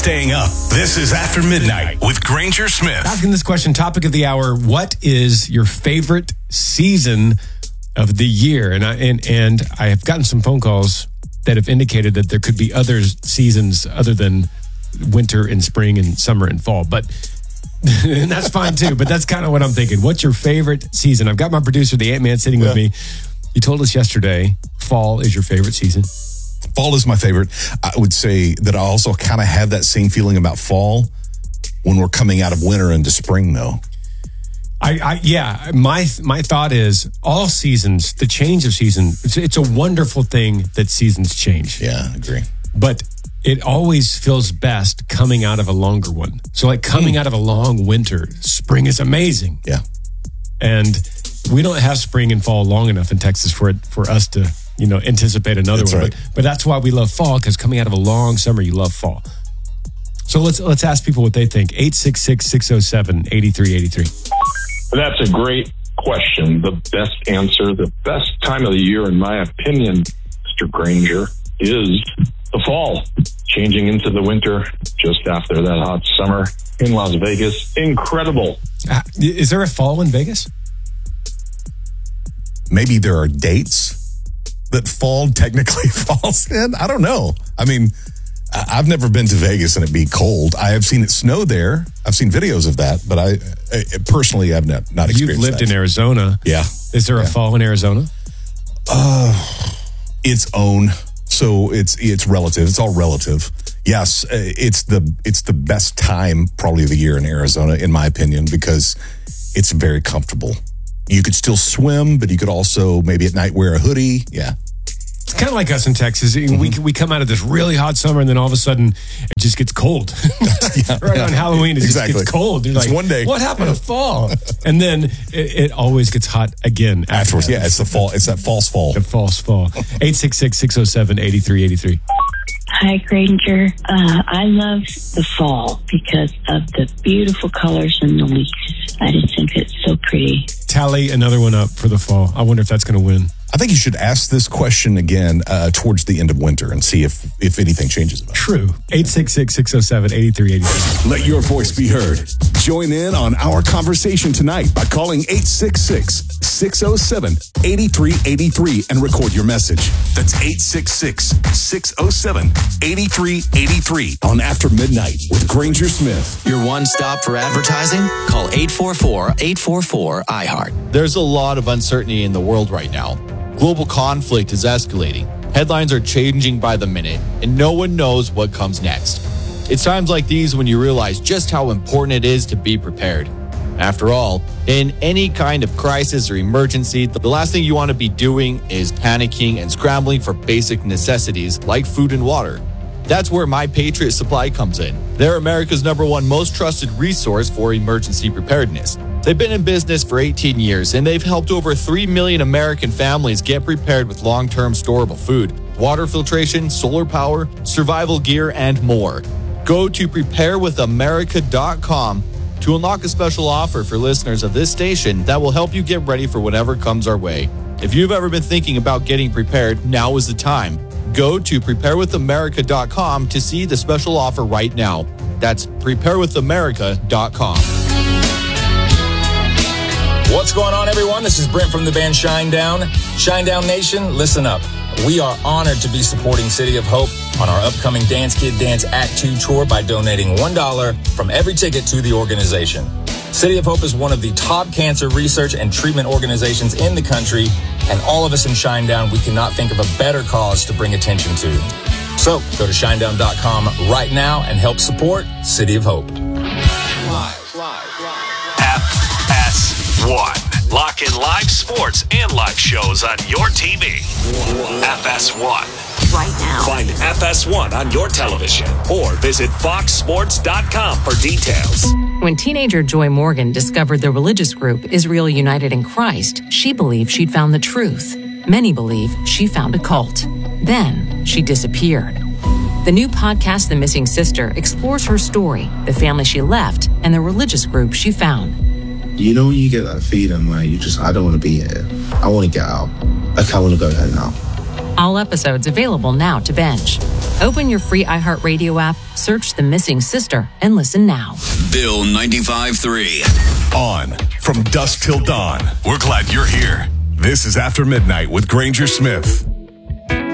staying up. This is After Midnight with Granger Smith. Asking this question, topic of the hour, what is your favorite season of the year? And I have gotten some phone calls that have indicated that there could be other seasons other than winter and spring and summer and fall. But and that's fine too. But that's kind of what I'm thinking. What's your favorite season? I've got my producer, the Ant-Man, sitting with me. You told us yesterday, fall is your favorite season. Fall is my favorite. I would say that I also kind of have that same feeling about fall when we're coming out of winter into spring, though. My thought is all seasons, the change of season, it's a wonderful thing that seasons change. Yeah, I agree. But it always feels best coming out of a longer one. So like coming out of a long winter, spring is amazing. Yeah. And we don't have spring and fall long enough in Texas for us to, anticipate another that's one. Right. But that's why we love fall, because coming out of a long summer, you love fall. So let's ask people what they think. 866-607-8383. That's a great question. The best answer, the best time of the year, in my opinion, Mr. Granger, is the fall. Changing into the winter just after that hot summer in Las Vegas. Incredible. Is there a fall in Vegas? Maybe there are dates that fall technically falls in. I don't know. I mean, I've never been to Vegas and it be cold. I have seen it snow there. I've seen videos of that, but I personally have not experienced You've lived that. in Arizona. Yeah. Is there a fall in Arizona? Its own. So it's relative. It's all relative. Yes, it's the best time probably of the year in Arizona, in my opinion, because it's very comfortable. You could still swim, but you could also maybe at night wear a hoodie. Yeah. It's kind of like us in Texas. We come out of this really hot summer, and then all of a sudden, it just gets cold. On Halloween, it just gets cold. You're it's like, one day. What happened to fall? And then it always gets hot again. Afterwards, yeah, it's the fall. It's that false fall. The false fall. 866-607-8383. Hi, Granger. I love the fall because of the beautiful colors and the leaves. I just think it's so pretty. Tally another one up for the fall. I wonder if that's going to win. I think you should ask this question again towards the end of winter and see if anything changes about it. True. 866-607-8383. Let your voice be heard. Join in on our conversation tonight by calling 866-607-8383 and record your message. That's 866-607-8383 on After Midnight with Granger Smith. Your one stop for advertising? Call 844-844-iHeart. There's a lot of uncertainty in the world right now. Global conflict is escalating. Headlines are changing by the minute, and no one knows what comes next. It's times like these when you realize just how important it is to be prepared. After all, in any kind of crisis or emergency, the last thing you want to be doing is panicking and scrambling for basic necessities like food and water. That's where My Patriot Supply comes in. They're America's #1 most trusted resource for emergency preparedness. They've been in business for 18 years, and they've helped over 3 million American families get prepared with long-term storable food, water filtration, solar power, survival gear, and more. Go to preparewithamerica.com to unlock a special offer for listeners of this station that will help you get ready for whatever comes our way. If you've ever been thinking about getting prepared, now is the time. Go to preparewithamerica.com to see the special offer right now. That's preparewithamerica.com. What's going on, everyone? This is Brent from the band Shinedown. Shinedown Nation, listen up. We are honored to be supporting City of Hope on our upcoming Dance Kid Dance Act 2 tour by donating $1 from every ticket to the organization. City of Hope is one of the top cancer research and treatment organizations in the country, and all of us in Shinedown, we cannot think of a better cause to bring attention to. So go to shinedown.com right now and help support City of Hope. FS1. Lock in live sports and live shows on your TV. FS1. Right now. Find FS1 on your television or visit foxsports.com for details. When teenager Joy Morgan discovered the religious group Israel United in Christ, she believed she'd found the truth. Many believe she found a cult. Then she disappeared. The new podcast, The Missing Sister, explores her story, the family she left, and the religious group she found. You know when you get that feeling where I don't want to be here. I want to get out. I want to go home now. All episodes available now to binge. Open your free iHeartRadio app, search The Missing Sister, and listen now. Bill 95.3. On from dusk till dawn. We're glad you're here. This is After Midnight with Granger Smith.